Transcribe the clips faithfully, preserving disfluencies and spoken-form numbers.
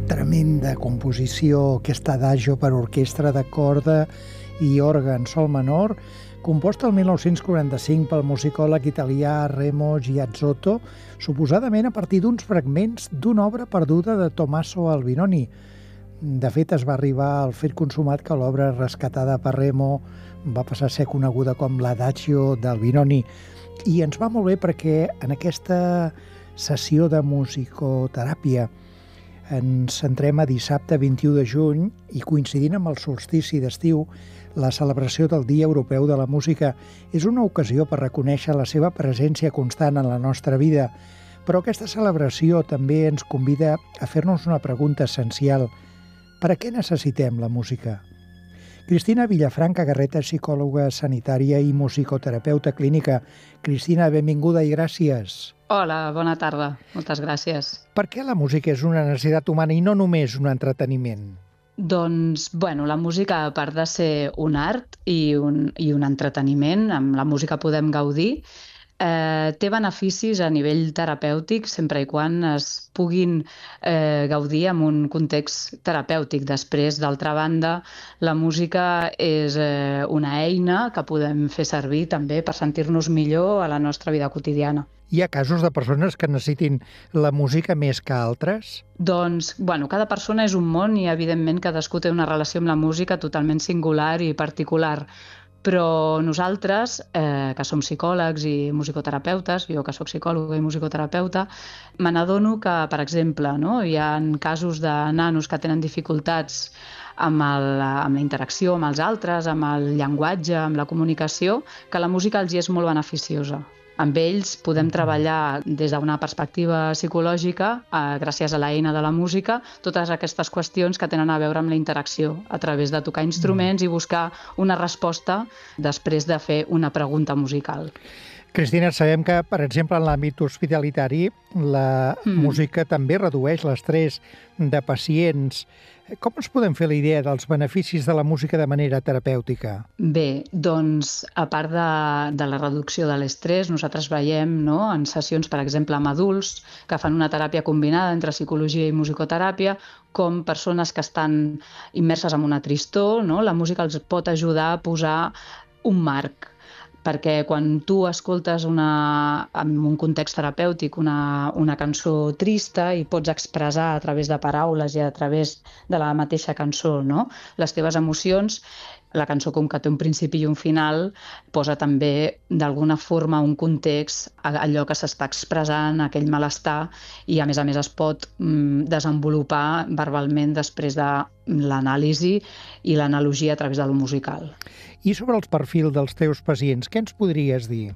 tremenda composició, aquest adagio per orquestra de corda i òrgan sol menor, composta el mil nou-cents quaranta-cinc pel musicòleg italià Remo Giazzotto, suposadament a partir d'uns fragments d'una obra perduda de Tommaso Albinoni. De fet, es va arribar al fet consumat que l'obra rescatada per Remo va passar a ser coneguda com l'Adagio d'Albinoni. I ens va molt bé perquè en aquesta sessió de musicoteràpia ens centrem a dissabte vint-i-u de juny i coincidint amb el solstici d'estiu, la celebració del Dia Europeu de la Música és una ocasió per reconèixer la seva presència constant en la nostra vida, però aquesta celebració també ens convida a fer-nos una pregunta essencial. Per a què necessitem la música? Cristina Villafranca Garreta és psicòloga sanitària i musicoterapeuta clínica. Cristina, benvinguda i gràcies. Hola, bona tarda. Moltes gràcies. Per què la música és una necessitat humana i no només un entreteniment? Doncs, bueno, la música, a part de ser un art i un, i un entreteniment, amb la música podem gaudir, eh, té beneficis a nivell terapèutic sempre i quan es puguin eh, gaudir en un context terapèutic. Després, d'altra banda, la música és eh, una eina que podem fer servir també per sentir-nos millor a la nostra vida quotidiana. Hi ha casos de persones que necessitin la música més que altres? Doncs, bueno, cada persona és un món i, evidentment, cadascú té una relació amb la música totalment singular i particular. Però nosaltres, eh, que som psicòlegs i musicoterapeutes, jo que soc psicòloga i musicoterapeuta, me n'adono que, per exemple, no, hi ha casos de nanos que tenen dificultats amb, el, amb la interacció amb els altres, amb el llenguatge, amb la comunicació, que la música els hi és molt beneficiosa. Amb ells podem treballar des d'una perspectiva psicològica, eh, gràcies a l'eina de la música, totes aquestes qüestions que tenen a veure amb la interacció, a través de tocar instruments i buscar una resposta després de fer una pregunta musical. Cristina, sabem que, per exemple, en l'àmbit hospitalitari, la mm. música també redueix l'estrès de pacients. Com ens podem fer la idea dels beneficis de la música de manera terapèutica? Bé, doncs, a part de, de la reducció de l'estrès, nosaltres veiem, no, en sessions, per exemple, amb adults que fan una teràpia combinada entre psicologia i musicoteràpia, com persones que estan immerses en una tristor, no? La música els pot ajudar a posar un marc, perquè quan tu escoltes una, en un context terapèutic una, una cançó trista i pots expressar a través de paraules i a través de la mateixa cançó, no, les teves emocions, la cançó, com que té un principi i un final, posa també d'alguna forma un context a allò que s'està expressant, aquell malestar, i a més a més es pot mm, desenvolupar verbalment després de l'anàlisi i l'analogia a través de lo musical. I sobre els perfils dels teus pacients, què ens podries dir?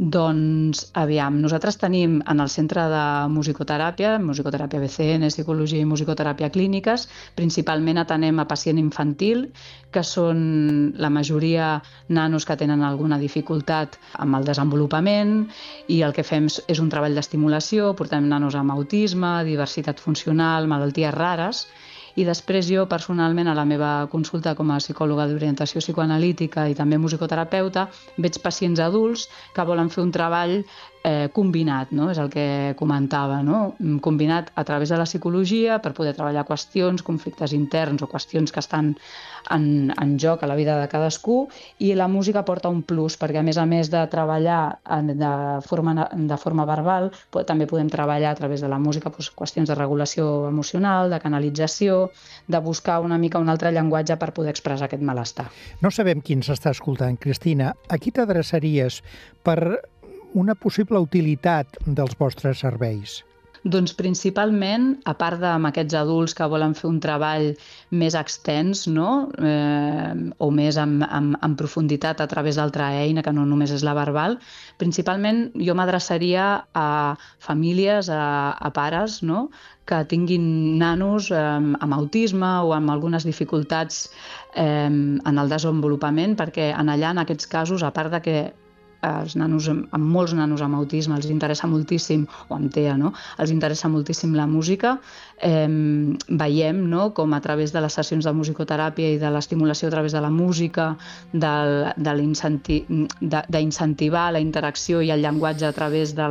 Doncs, aviam, nosaltres tenim en el centre de musicoteràpia, musicoteràpia B C N, psicologia i musicoteràpia clíniques, principalment atenem a pacient infantil, que són la majoria nanos que tenen alguna dificultat amb el desenvolupament, i el que fem és un treball d'estimulació, portem nanos amb autisme, diversitat funcional, malalties rares. I després jo, personalment, a la meva consulta com a psicòloga d'orientació psicoanalítica i també musicoterapeuta, veig pacients adults que volen fer un treball eh, combinat, no? És el que comentava, no? Combinat a través de la psicologia per poder treballar qüestions, conflictes interns o qüestions que estan en, en joc a la vida de cadascú, i la música porta un plus, perquè a més a més de treballar de forma, de forma verbal, també podem treballar a través de la música doncs, qüestions de regulació emocional, de canalització, de buscar una mica un altre llenguatge per poder expressar aquest malestar. No sabem qui ens està escoltant, Cristina. A qui t'adreçaries per una possible utilitat dels vostres serveis? Doncs principalment, a part d'amb aquests adults que volen fer un treball més extens, no? eh, o més en, en, en profunditat a través d'altra eina, que no només és la verbal, principalment jo m'adreçaria a famílies, a, a pares, no? Que tinguin nanos eh, amb autisme o amb algunes dificultats eh, en el desenvolupament, perquè en allà, en aquests casos, a part de que els nanos, amb molts nanos amb autisme els interessa moltíssim, o amb T E A, no? Els interessa moltíssim la música. Eh, veiem, no? Com a través de les sessions de musicoteràpia i de l'estimulació a través de la música, d'incentivar la interacció i el llenguatge a través de la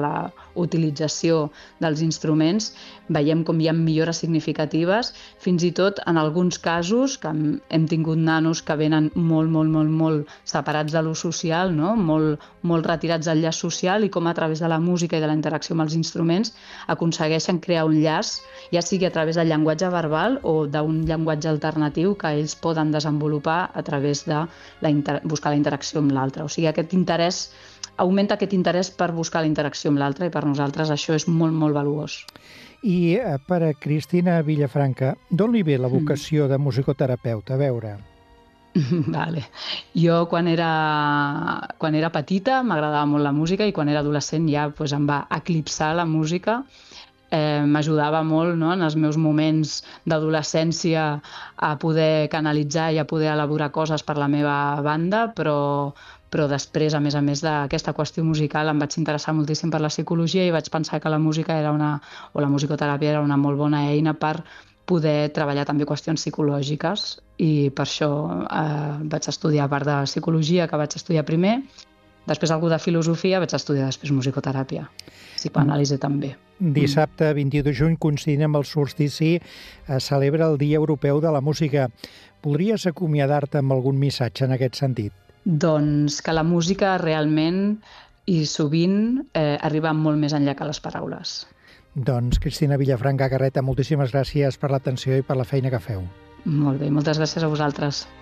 utilització dels instruments, veiem com hi ha millores significatives, fins i tot en alguns casos, que hem tingut nanos que venen molt, molt, molt, molt separats de l'ús social, no? molt, molt retirats del llaç social, i com a través de la música i de la interacció amb els instruments aconsegueixen crear un llaç, ja sigui a través del llenguatge verbal o d'un llenguatge alternatiu que ells poden desenvolupar a través de la inter... buscar la interacció amb l'altre. O sigui, aquest interès augmenta aquest interès per buscar la interacció amb l'altre, i per nosaltres això és molt, molt valuós. I per a Cristina Villafranca, d'on li ve la vocació de musicoterapeuta? A veure... Vale. Jo quan era, quan era petita m'agradava molt la música, i quan era adolescent ja pues, em va eclipsar la música. Eh, m'ajudava molt, no?, en els meus moments d'adolescència a poder canalitzar i a poder elaborar coses per la meva banda, però, però després, a més a més d'aquesta qüestió musical, em vaig interessar moltíssim per la psicologia i vaig pensar que la música era una, o la musicoteràpia era una molt bona eina per poder treballar també qüestions psicològiques, i per això eh, vaig estudiar part de psicologia, que vaig estudiar primer, després algú de filosofia, vaig estudiar després musicoteràpia, psicoanàlisi també. Dissabte vint-i-u de juny, coincidint amb el solstici, es celebra el Dia Europeu de la Música. Podries acomiadar-te amb algun missatge en aquest sentit? Doncs que la música realment i sovint eh, arriba molt més enllà que les paraules. Doncs Cristina Villafranca Garreta, moltíssimes gràcies per l'atenció i per la feina que feu. Molt bé, moltes gràcies a vosaltres.